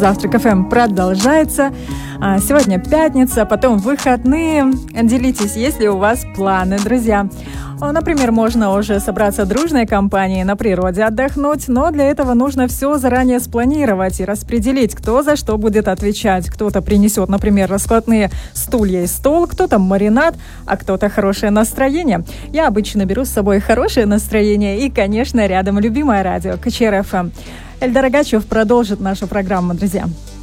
Завтрак ФМ продолжается. Сегодня пятница, потом выходные. Делитесь, есть ли у вас планы, друзья. Например, можно уже собраться дружной компанией на природе отдохнуть, но для этого нужно все заранее спланировать и распределить, кто за что будет отвечать. Кто-то принесет, например, раскладные стулья и стол, кто-то маринад, а кто-то хорошее настроение. Я обычно беру с собой хорошее настроение и, конечно, рядом любимое радио КЧР ФМ. Эльдар Агачев продолжит нашу программу, друзья.